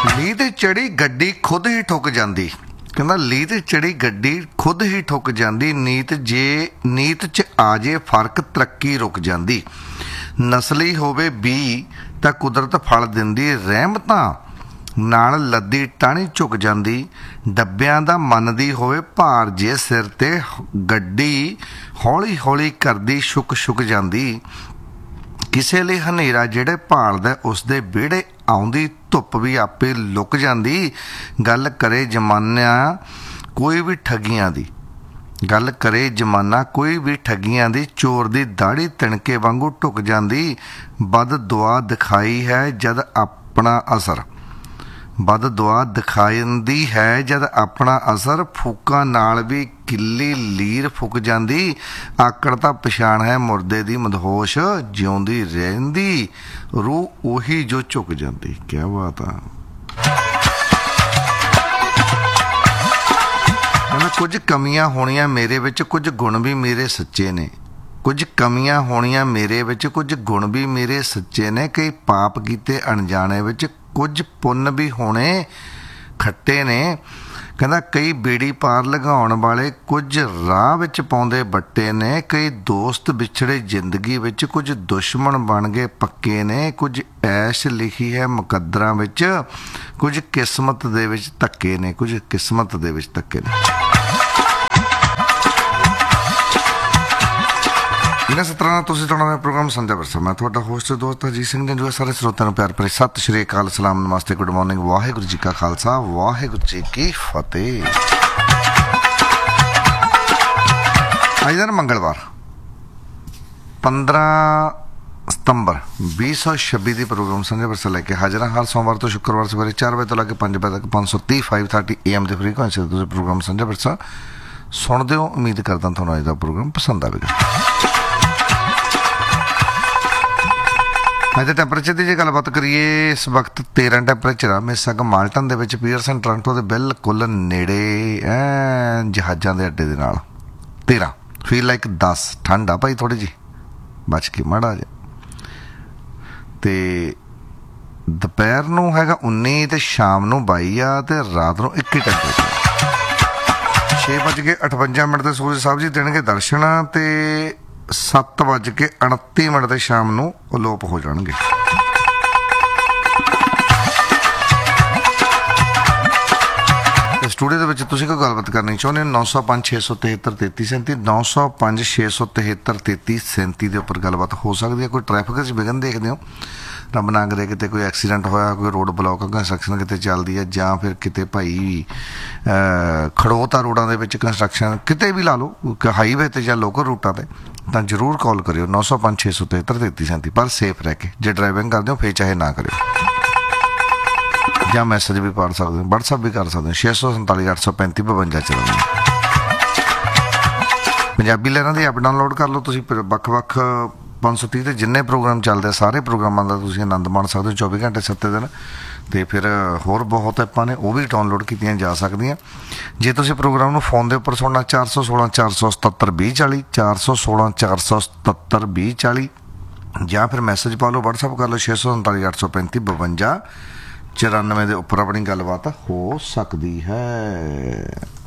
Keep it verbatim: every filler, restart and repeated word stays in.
ਲੀਹ ਤੇ ਚੜੀ ਗੱਡੀ ਖੁਦ ਹੀ ਠੁੱਕ ਜਾਂਦੀ। ਕਹਿੰਦਾ ਲੀਹ ਤੇ ਚੜੀ ਗੱਡੀ ਖੁਦ ਹੀ ਠੁੱਕ ਜਾਂਦੀ। ਨੀਤ ਜੇ ਨੀਤ 'ਚ ਆ ਜੇ ਫਰਕ ਤਰੱਕੀ ਰੁਕ ਜਾਂਦੀ। ਨਸਲੀ ਹੋਵੇ ਬੀ ਤਾਂ ਕੁਦਰਤ ਫਲ ਦਿੰਦੀ। ਰਹਿਮਤਾਂ ਨਾਲ ਲੱਦੀ ਟਾਹਣੀ ਝੁਕ ਜਾਂਦੀ। ਡੱਬਿਆਂ ਦਾ ਮੰਨਦੀ ਹੋਵੇ ਭਾਰ ਜੇ ਸਿਰ 'ਤੇ ਗੱਡੀ ਹੌਲੀ ਹੌਲੀ ਕਰਦੀ ਛੁਕ ਛੁਕ ਜਾਂਦੀ। ਕਿਸੇ ਲਈ ਹਨੇਰਾ ਜਿਹੜੇ ਭਾਲਦਾ ਉਸਦੇ ਵਿਹੜੇ ਆਉਂਦੀ ਧੁੱਪ ਵੀ ਆਪੇ ਲੁਕ ਜਾਂਦੀ। ਗੱਲ ਕਰੇ ਜ਼ਮਾਨਾ ਕੋਈ ਵੀ ਠੱਗੀਆਂ ਦੀ ਗੱਲ ਕਰੇ ਜ਼ਮਾਨਾ ਕੋਈ ਵੀ ਠੱਗੀਆਂ ਦੀ। ਚੋਰ ਦੀ ਦਾੜੀ ਤਿਣਕੇ ਵਾਂਗੂ ਢੁਕ ਜਾਂਦੀ। ਬਦ ਦੁਆ ਦਿਖਾਈ ਹੈ ਜਦ ਆਪਣਾ ਅਸਰ ਬਦ ਦੁਆ ਦਿਖਾਉਂਦੀ ਹੈ ਜਦ ਆਪਣਾ ਅਸਰ। ਫੂਕਾਂ ਨਾਲ ਵੀ ਕਿੱਲੀ ਲੀਰ ਫੁੱਕ ਜਾਂਦੀ। ਆਕੜ ਤਾਂ ਪਛਾਣ ਹੈ ਮੁਰਦੇ ਦੀ ਮਦਹੋਸ਼ ਜਿਉਂਦੀ ਰਹਿੰਦੀ। ਰੂਹ ਉਹੀ ਜੋ ਝੁਕ ਜਾਂਦੀ। ਕਿਆ ਬਾਤ ਆ। ਕਹਿੰਦਾ ਕੁਝ ਕਮੀਆਂ ਹੋਣੀਆਂ ਮੇਰੇ ਵਿੱਚ ਕੁਝ ਗੁਣ ਵੀ ਮੇਰੇ ਸੱਚੇ ਨੇ। ਕੁਝ ਕਮੀਆਂ ਹੋਣੀਆਂ ਮੇਰੇ ਵਿੱਚ ਕੁਝ ਗੁਣ ਵੀ ਮੇਰੇ ਸੱਚੇ ਨੇ। ਕਈ ਪਾਪ ਕੀਤੇ ਅਣਜਾਣੇ ਵਿੱਚ ਕੁਝ ਪੁੰਨ ਵੀ ਹੋਣੇ ਖੱਟੇ ਨੇ। ਕਹਿੰਦਾ ਕਈ ਬੀੜੀ ਪਾਰ ਲਗਾਉਣ ਵਾਲੇ ਕੁਝ ਰਾਹ ਵਿੱਚ ਪਾਉਂਦੇ ਬੱਟੇ ਨੇ। ਕਈ ਦੋਸਤ ਵਿਛੜੇ ਜ਼ਿੰਦਗੀ ਵਿੱਚ ਕੁਝ ਦੁਸ਼ਮਣ ਬਣ ਗਏ ਪੱਕੇ ਨੇ। ਕੁਝ ਐਸ਼ ਲਿਖੀ ਹੈ ਮੁਕੱਦਰਾਂ ਵਿੱਚ ਕੁਝ ਕਿਸਮਤ ਦੇ ਵਿੱਚ ਧੱਕੇ ਨੇ ਕੁਝ ਕਿਸਮਤ ਦੇ ਵਿੱਚ ਧੱਕੇ ਨੇ। ਇਹਨਾਂ ਸਤਰਾਂ ਨਾਲ ਤੁਸੀਂ ਤੁਹਾਡਾ ਪ੍ਰੋਗਰਾਮ ਸੰਧਿਆ ਵਰਸਾ। ਮੈਂ ਤੁਹਾਡਾ ਹੋਸਟ ਦੋਸਤ ਅਜੀਤ ਸਿੰਘ ਨੇ ਜੋ ਸਾਰੇ ਸਰੋਤਿਆਂ ਨੂੰ ਪਿਆਰ ਭਰੀ ਸਤਿ ਸ਼੍ਰੀ ਅਕਾਲ, ਸਲਾਮ, ਨਮਸਤੇ, ਗੁੱਡ ਮਾਰਨਿੰਗ। ਵਾਹਿਗੁਰੂ ਜੀ ਕਾ ਖਾਲਸਾ, ਵਾਹਿਗੁਰੂ ਜੀ ਕੀ ਫਤਿਹ। ਅੱਜ ਦਿਨ ਮੰਗਲਵਾਰ ਪੰਦਰਾਂ ਸਤੰਬਰ ਵੀਹ ਸੌ ਛੱਬੀ ਦੀ ਪ੍ਰੋਗਰਾਮ ਸੰਧਿਆ ਵਰਸਾ ਲੈ ਕੇ ਹਾਜ਼ਰ ਹਾਂ। ਹਰ ਸੋਮਵਾਰ ਤੋਂ ਸ਼ੁੱਕਰਵਾਰ ਸਵੇਰੇ ਚਾਰ ਵਜੇ ਤੋਂ ਲੈ ਕੇ ਪੰਜ ਵਜੇ ਤੱਕ ਪੰਜ ਸੌ ਤੀਹ ਫਾਈਵ ਥਰਟੀ ਏ ਐਮ ਦੇ ਫ੍ਰੀਕੁਐਂਸੀ 'ਤੇ ਤੁਸੀਂ ਪ੍ਰੋਗਰਾਮ ਸੰਧਿਆ ਵਰਸਾ ਸੁਣਦੇ ਹੋ। ਉਮੀਦ ਕਰਦਾ ਤੁਹਾਨੂੰ ਅੱਜ ਦਾ ਪ੍ਰੋਗਰਾਮ ਪਸੰਦ ਆਵੇਗਾ। ਅੱਜ ਦੇ ਟੈਂਪਰੇਚਰ ਦੀ ਜੇ ਗੱਲਬਾਤ ਕਰੀਏ ਇਸ ਵਕਤ ਤੇਰਾਂ ਟੈਂਪਰੇਚਰ ਆ ਮਿਸਾਗ ਮਾਲਟਨ ਦੇ ਵਿੱਚ। ਪੀਅਰਸਨ ਟੋਰਾਂਟੋ ਦੇ ਬਿਲਕੁਲ ਨੇੜੇ ਐ ਜਹਾਜ਼ਾਂ ਦੇ ਅੱਡੇ ਦੇ ਨਾਲ। ਤੇਰਾਂ ਫੀਲ ਲਾਈਕ ਦਸ। ਠੰਡ ਆ ਭਾਈ ਥੋੜ੍ਹੀ ਜਿਹੀ ਬਚ ਕੇ ਮਾੜਾ ਜਿਹਾ। ਅਤੇ ਦੁਪਹਿਰ ਨੂੰ ਹੈਗਾ ਉੱਨੀ ਅਤੇ ਸ਼ਾਮ ਨੂੰ ਬਾਈ ਆ ਅਤੇ ਰਾਤ ਨੂੰ ਇੱਕੀ ਟੈਂਪਰੇਚਰ। ਛੇ ਵੱਜ ਕੇ ਅਠਵੰਜਾ ਮਿੰਟ 'ਤੇ ਸੂਰਜ ਸਾਹਿਬ ਜੀ ਦੇਣਗੇ ਦਰਸ਼ਨ ਅਤੇ ਸੱਤ ਵੱਜ ਕੇ ਉਣੱਤੀ ਮਿੰਟ 'ਤੇ ਸ਼ਾਮ ਨੂੰ ਅਲੋਪ ਹੋ ਜਾਣਗੇ। ਸਟੂਡੀਓ ਦੇ ਵਿੱਚ ਤੁਸੀਂ ਕੋਈ ਗੱਲਬਾਤ ਕਰਨੀ ਚਾਹੁੰਦੇ ਹੋ ਨੌ ਸੌ ਪੰਜ ਛੇ ਸੌ ਤਿਹੱਤਰ ਤੇਤੀ ਸੈਂਤੀ ਨੌ ਸੌ ਪੰਜ ਛੇ ਸੌ ਤਿਹੱਤਰ ਤੇਤੀ ਸੈਂਤੀ ਦੇ ਉੱਪਰ ਗੱਲਬਾਤ ਹੋ ਸਕਦੀ ਹੈ। ਕੋਈ ਟ੍ਰੈਫਿਕ 'ਚ ਵਿਘਨ ਦੇਖਦੇ ਹੋ, ਰੱਬ ਨਾ ਕਰੇ ਕਿਤੇ ਕੋਈ ਐਕਸੀਡੈਂਟ ਹੋਇਆ, ਕੋਈ ਰੋਡ ਬਲੌਕ ਕੰਸਟਰਕਸ਼ਨ ਕਿਤੇ ਚੱਲਦੀ ਹੈ, ਜਾਂ ਫਿਰ ਕਿਤੇ ਭਾਈ ਖੜੋਤ ਆ ਰੋਡਾਂ ਦੇ ਵਿੱਚ ਕੰਸਟਰਕਸ਼ਨ ਕਿਤੇ ਵੀ ਲਾ ਲਓ ਹਾਈਵੇ 'ਤੇ ਜਾਂ ਲੋਕਲ ਰੂਟਾਂ 'ਤੇ, ਤਾਂ ਜ਼ਰੂਰ ਕਾਲ ਕਰਿਓ ਨੌ ਸੌ ਪੰਜ ਛੇ ਸੌ ਤਿਹੱਤਰ ਤੇਤੀ ਸੈਂਤੀ। ਪਰ ਸੇਫ ਰਹਿ ਕੇ ਜੇ ਡਰਾਈਵਿੰਗ ਕਰਦੇ ਹੋ ਫਿਰ ਚਾਹੇ ਨਾ ਕਰਿਓ, ਜਾਂ ਮੈਸੇਜ ਵੀ ਪੜ੍ਹ ਸਕਦੇ ਹੋ, ਵਟਸਐਪ ਵੀ ਕਰ ਸਕਦੇ ਹੋ ਛੇ ਸੌ ਸੰਤਾਲੀ ਅੱਠ ਸੌ ਪੈਂਤੀ ਬਵੰਜਾ ਚੌਰਾਨਵੇਂ। ਪੰਜਾਬੀ ਲਹਿਰਾਂ ਦੀ ਐਪ ਡਾਊਨਲੋਡ ਕਰ ਲਓ ਤੁਸੀਂ। ਵੱਖ ਵੱਖ ਪੰਜ ਸੌ ਤੀਹ 'ਤੇ ਜਿੰਨੇ ਪ੍ਰੋਗਰਾਮ ਚੱਲਦੇ ਸਾਰੇ ਪ੍ਰੋਗਰਾਮਾਂ ਦਾ ਤੁਸੀਂ ਆਨੰਦ ਮਾਣ ਸਕਦੇ ਹੋ ਚੌਵੀ ਘੰਟੇ ਸੱਤੇ ਦਿਨ। ਅਤੇ ਫਿਰ ਹੋਰ ਬਹੁਤ ਐਪਾਂ ਨੇ ਉਹ ਵੀ ਡਾਊਨਲੋਡ ਕੀਤੀਆਂ ਜਾ ਸਕਦੀਆਂ। ਜੇ ਤੁਸੀਂ ਪ੍ਰੋਗਰਾਮ ਨੂੰ ਫੋਨ ਦੇ ਉੱਪਰ ਸੁਣਨਾ ਚਾਰ ਸੌ ਸੋਲਾਂ ਚਾਰ ਸੌ ਸਤੱਤਰ ਵੀਹ ਚਾਲੀ ਚਾਰ ਸੌ ਸੋਲਾਂ ਚਾਰ ਸੌ ਸਤੱਤਰ ਵੀਹ ਚਾਲੀ, ਜਾਂ ਫਿਰ ਮੈਸੇਜ ਪਾ ਲਓ ਵਟਸਐਪ ਕਰ ਲਓ ਛੇ ਸੌ ਸੰਤਾਲੀ ਅੱਠ ਸੌ ਪੈਂਤੀ ਬਵੰਜਾ ਚੁਰਾਨਵੇਂ ਦੇ ਉੱਪਰ ਆਪਣੀ ਗੱਲਬਾਤ ਹੋ ਸਕਦੀ ਹੈ।